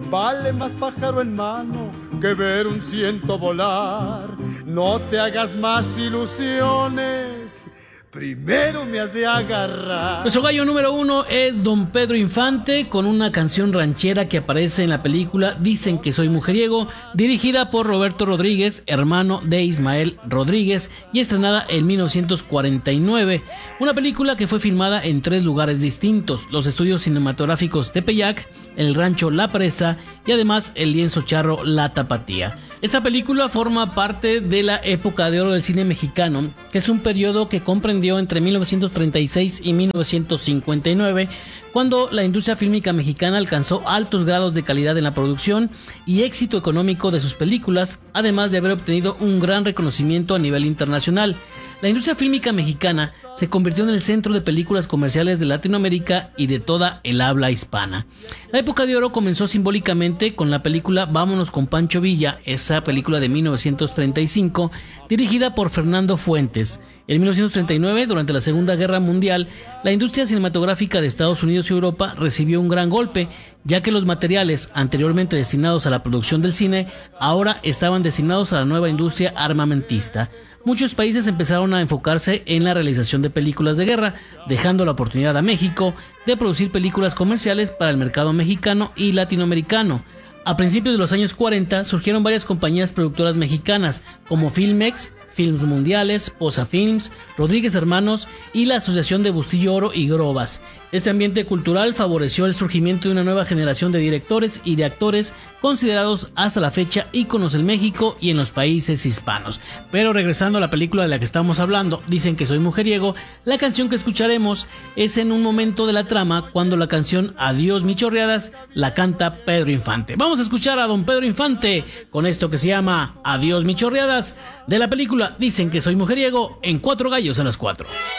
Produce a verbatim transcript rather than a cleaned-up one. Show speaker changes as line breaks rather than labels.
Vale más pájaro en mano que ver un ciento volar. No te hagas más ilusiones, primero me has de agarrar.
Nuestro gallo número uno es Don Pedro Infante, con una canción ranchera que aparece en la película Dicen que soy mujeriego, dirigida por Roberto Rodríguez, hermano de Ismael Rodríguez, y estrenada en mil novecientos cuarenta y nueve. Una película que fue filmada en tres lugares distintos: los estudios cinematográficos Tepeyac, el rancho La Presa y además el lienzo charro La Tapatía. Esta película forma parte de la época de oro del cine mexicano, que es un periodo que comprendió entre mil novecientos treinta y seis y mil novecientos cincuenta y nueve, cuando la industria fílmica mexicana alcanzó altos grados de calidad en la producción y éxito económico de sus películas, además de haber obtenido un gran reconocimiento a nivel internacional. La industria fílmica mexicana se convirtió en el centro de películas comerciales de Latinoamérica y de toda el habla hispana. La época de oro comenzó simbólicamente con la película Vámonos con Pancho Villa, esa película de mil novecientos treinta y cinco, dirigida por Fernando Fuentes. En mil novecientos treinta y nueve, durante la Segunda Guerra Mundial, la industria cinematográfica de Estados Unidos y Europa recibió un gran golpe, ya que los materiales anteriormente destinados a la producción del cine ahora estaban destinados a la nueva industria armamentista. Muchos países empezaron a enfocarse en la realización de películas de guerra, dejando la oportunidad a México de producir películas comerciales para el mercado mexicano y latinoamericano. A principios de los años cuarenta surgieron varias compañías productoras mexicanas, como Filmex, Films Mundiales, Posa Films, Rodríguez Hermanos y la Asociación de Bustillo Oro y Grobas. Este ambiente cultural favoreció el surgimiento de una nueva generación de directores y de actores considerados hasta la fecha íconos en México y en los países hispanos. Pero regresando a la película de la que estamos hablando, Dicen que soy mujeriego, la canción que escucharemos es en un momento de la trama cuando la canción Adiós mi chorreadas la canta Pedro Infante. Vamos a escuchar a don Pedro Infante con esto que se llama Adiós mi chorreadas, de la película Dicen que soy mujeriego, en Cuatro Gallos a las Cuatro.